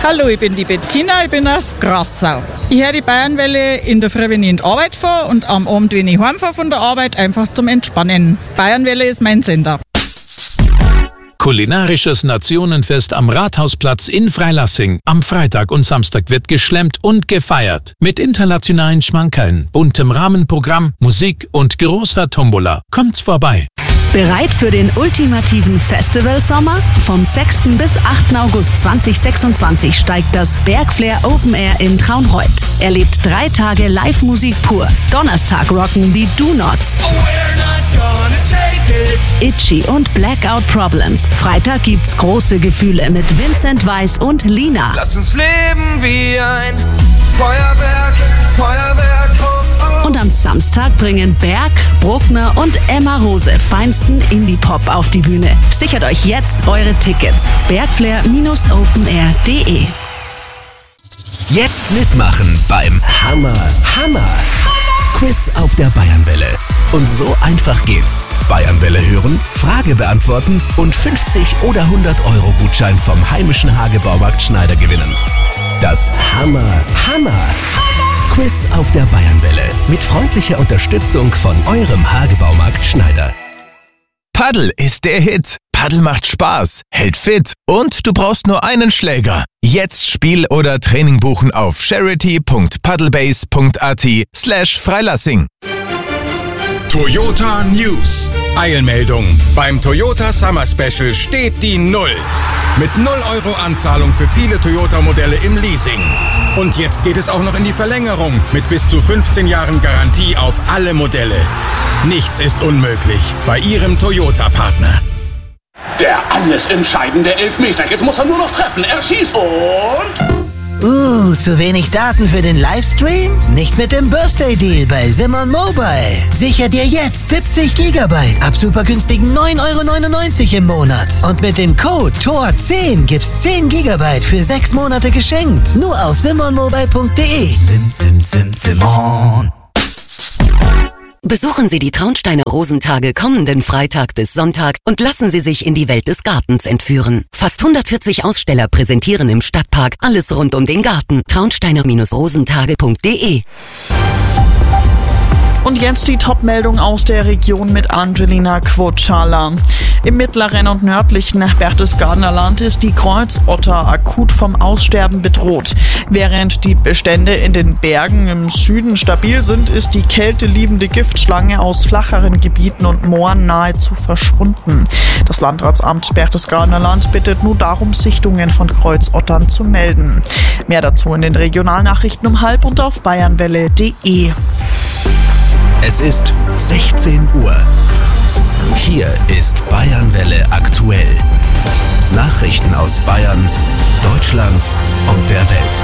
Hallo, ich bin die Bettina, ich bin aus Grassau. Ich höre die Bayernwelle in der Früh, wenn ich in die Arbeit fahre und am Abend, wenn ich heimfahre von der Arbeit, einfach zum Entspannen. Bayernwelle ist mein Sender. Kulinarisches Nationenfest am Rathausplatz in Freilassing. Am Freitag und Samstag wird geschlemmt und gefeiert. Mit internationalen Schmankerln, buntem Rahmenprogramm, Musik und großer Tombola. Kommt's vorbei. Bereit für den ultimativen Festivalsommer? Vom 6. bis 8. August 2026 steigt das Bergflair Open Air in Traunreut. Erlebt 3 Tage Live-Musik pur. Donnerstag rocken die Do-Nots, Itchy und Blackout Problems. Freitag gibt's große Gefühle mit Vincent Weiss und Lina. Lass uns leben wie ein Feuerwerk, Feuerwerk. Und am Samstag bringen Berg, Bruckner und Emma Rose feinsten Indie-Pop auf die Bühne. Sichert euch jetzt eure Tickets. Bergflair-openair.de. Jetzt mitmachen beim Hammer-Quiz auf der Bayernwelle. Und so einfach geht's. Bayernwelle hören, Frage beantworten und 50 oder 100 Euro Gutschein vom heimischen Hagebaumarkt Schneider gewinnen. Das Hammer-Quiz auf der Bayernwelle mit freundlicher Unterstützung von eurem Hagebaumarkt Schneider. Paddel ist der Hit. Paddel macht Spaß, hält fit und du brauchst nur einen Schläger. Jetzt Spiel oder Training buchen auf charity.paddlebase.at/Freilassing. Toyota News. Eilmeldung. Beim Toyota Summer Special steht die 0. Mit 0 Euro Anzahlung für viele Toyota-Modelle im Leasing. Und jetzt geht es auch noch in die Verlängerung mit bis zu 15 Jahren Garantie auf alle Modelle. Nichts ist unmöglich bei Ihrem Toyota-Partner. Der alles entscheidende Elfmeter. Jetzt muss er nur noch treffen. Er schießt und... zu wenig Daten für den Livestream? Nicht mit dem Birthday Deal bei Simon Mobile. Sicher dir jetzt 70 GB ab super günstigen 9,99 € im Monat. Und mit dem Code TOR10 gibt's 10 GB für 6 Monate geschenkt. Nur auf simonmobile.de. Simon. Besuchen Sie die Traunsteiner Rosentage kommenden Freitag bis Sonntag und lassen Sie sich in die Welt des Gartens entführen. Fast 140 Aussteller präsentieren im Stadtpark alles rund um den Garten. traunsteiner-rosentage.de. Und jetzt die Top-Meldung aus der Region mit Angelina Quotschala. Im mittleren und nördlichen Berchtesgadener Land ist die Kreuzotter akut vom Aussterben bedroht. Während die Bestände in den Bergen im Süden stabil sind, ist die kälteliebende Giftschlange aus flacheren Gebieten und Mooren nahezu verschwunden. Das Landratsamt Berchtesgadener Land bittet nun darum, Sichtungen von Kreuzottern zu melden. Mehr dazu in den Regionalnachrichten um 12:30 und auf bayernwelle.de. Es ist 16 Uhr. Hier ist Bayernwelle aktuell. Nachrichten aus Bayern, Deutschland und der Welt.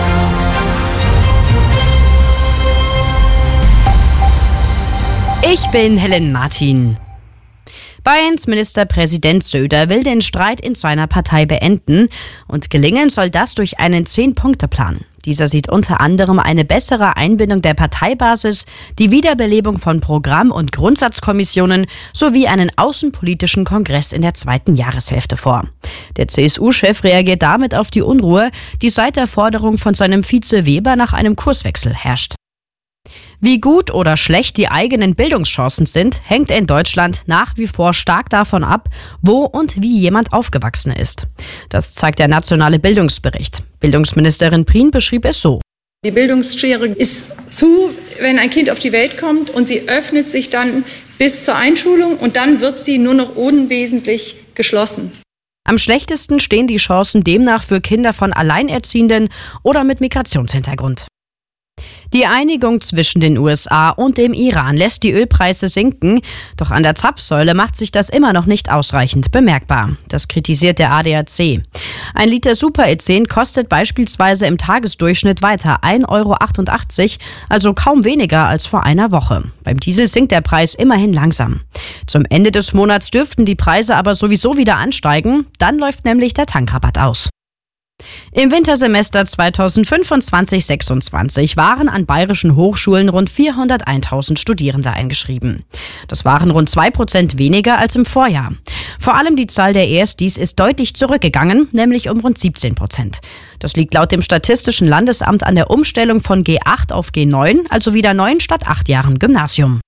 Ich bin Helen Martin. Bayerns Ministerpräsident Söder will den Streit in seiner Partei beenden und gelingen soll das durch einen 10-Punkte-Plan. Dieser sieht unter anderem eine bessere Einbindung der Parteibasis, die Wiederbelebung von Programm- und Grundsatzkommissionen sowie einen außenpolitischen Kongress in der 2. Jahreshälfte vor. Der CSU-Chef reagiert damit auf die Unruhe, die seit der Forderung von seinem Vize Weber nach einem Kurswechsel herrscht. Wie gut oder schlecht die eigenen Bildungschancen sind, hängt in Deutschland nach wie vor stark davon ab, wo und wie jemand aufgewachsen ist. Das zeigt der nationale Bildungsbericht. Bildungsministerin Prien beschrieb es so. Die Bildungsschere ist zu, wenn ein Kind auf die Welt kommt, und sie öffnet sich dann bis zur Einschulung und dann wird sie nur noch unwesentlich geschlossen. Am schlechtesten stehen die Chancen demnach für Kinder von Alleinerziehenden oder mit Migrationshintergrund. Die Einigung zwischen den USA und dem Iran lässt die Ölpreise sinken, doch an der Zapfsäule macht sich das immer noch nicht ausreichend bemerkbar. Das kritisiert der ADAC. Ein Liter Super-E10 kostet beispielsweise im Tagesdurchschnitt weiter 1,88 €, also kaum weniger als vor einer Woche. Beim Diesel sinkt der Preis immerhin langsam. Zum Ende des Monats dürften die Preise aber sowieso wieder ansteigen, dann läuft nämlich der Tankrabatt aus. Im Wintersemester 2025/26 waren an bayerischen Hochschulen rund 401.000 Studierende eingeschrieben. Das waren rund 2% weniger als im Vorjahr. Vor allem die Zahl der Erstis ist deutlich zurückgegangen, nämlich um rund 17%. Das liegt laut dem Statistischen Landesamt an der Umstellung von G8 auf G9, also wieder 9 statt 8 Jahren Gymnasium.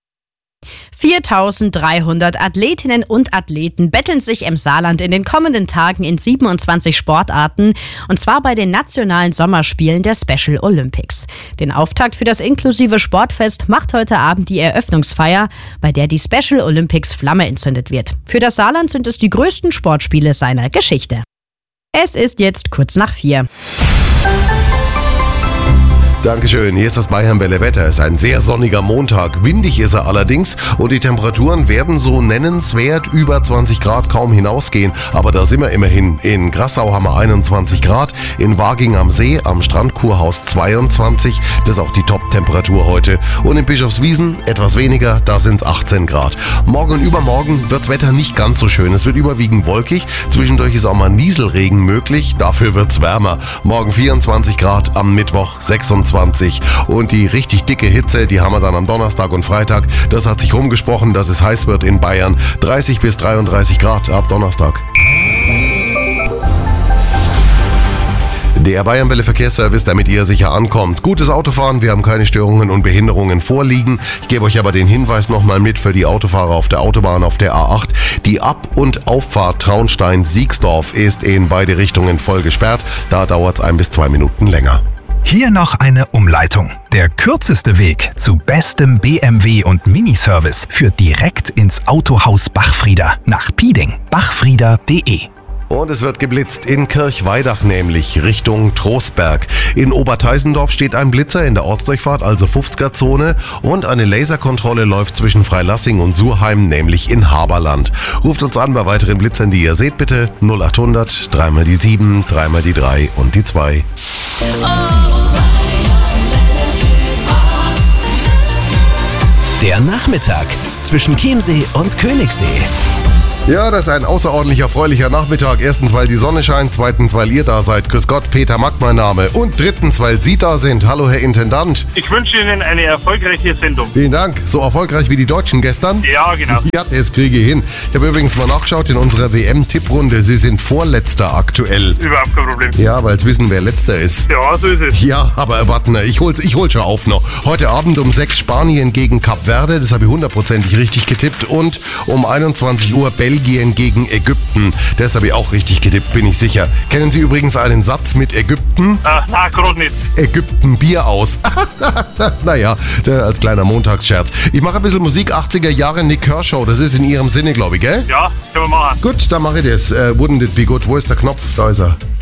4.300 Athletinnen und Athleten betteln sich im Saarland in den kommenden Tagen in 27 Sportarten, und zwar bei den nationalen Sommerspielen der Special Olympics. Den Auftakt für das inklusive Sportfest macht heute Abend die Eröffnungsfeier, bei der die Special Olympics Flamme entzündet wird. Für das Saarland sind es die größten Sportspiele seiner Geschichte. Es ist jetzt kurz nach 4. Dankeschön, hier ist das Bayernwelle Wetter. Es ist ein sehr sonniger Montag. Windig ist er allerdings und die Temperaturen werden so nennenswert über 20 Grad kaum hinausgehen. Aber da sind wir immerhin. In Grassau haben wir 21 Grad, in Waging am See am Strandkurhaus 22. Das ist auch die Top-Temperatur heute. Und in Bischofswiesen etwas weniger, da sind es 18 Grad. Morgen und übermorgen wird das Wetter nicht ganz so schön. Es wird überwiegend wolkig. Zwischendurch ist auch mal Nieselregen möglich. Dafür wird es wärmer. Morgen 24 Grad, am Mittwoch 26. Und die richtig dicke Hitze, die haben wir dann am Donnerstag und Freitag. Das hat sich rumgesprochen, dass es heiß wird in Bayern. 30 bis 33 Grad ab Donnerstag. Der Bayernwelle Verkehrsservice, damit ihr sicher ankommt. Gutes Autofahren, wir haben keine Störungen und Behinderungen vorliegen. Ich gebe euch aber den Hinweis nochmal mit für die Autofahrer auf der Autobahn auf der A8. Die Ab- und Auffahrt Traunstein-Siegsdorf ist in beide Richtungen voll gesperrt. Da dauert es 1 bis 2 Minuten länger. Hier noch eine Umleitung. Der kürzeste Weg zu bestem BMW und Miniservice führt direkt ins Autohaus Bachfrieder nach Pieding. Bachfrieder.de. Und es wird geblitzt in Kirchweidach, nämlich Richtung Trostberg. In Oberteisendorf steht ein Blitzer in der Ortsdurchfahrt, also 50er-Zone. Und eine Laserkontrolle läuft zwischen Freilassing und Surheim, nämlich in Haberland. Ruft uns an bei weiteren Blitzern, die ihr seht, bitte 0800 3 mal die 7, 3 mal die 3 und die 2. Der Nachmittag zwischen Chiemsee und Königssee. Ja, das ist ein außerordentlich erfreulicher Nachmittag. Erstens, weil die Sonne scheint. Zweitens, weil ihr da seid. Grüß Gott, Peter Mack mein Name. Und drittens, weil Sie da sind. Hallo, Herr Intendant. Ich wünsche Ihnen eine erfolgreiche Sendung. Vielen Dank. So erfolgreich wie die Deutschen gestern? Ja, genau. Ja, das kriege ich hin. Ich habe übrigens mal nachgeschaut in unserer WM-Tipprunde. Sie sind Vorletzter aktuell. Überhaupt kein Problem. Ja, weil Sie wissen, wer Letzter ist. Ja, so ist es. Ja, aber warten, ich hol schon auf noch. Heute Abend um 6 Spanien gegen Kap Verde. Das habe ich 100%ig richtig getippt. Und um 21 Uhr Belgien gegen Ägypten. Das habe ich auch richtig getippt, bin ich sicher. Kennen Sie übrigens einen Satz mit Ägypten? Na, gerade nicht. Ägypten Bier aus. Naja, als kleiner Montagsscherz. Ich mache ein bisschen Musik, 80er Jahre Nick Kershaw. Das ist in Ihrem Sinne, glaube ich, gell? Ja, können wir machen. Gut, dann mache ich das. Wouldn't it be good? Wo ist der Knopf? Da ist er.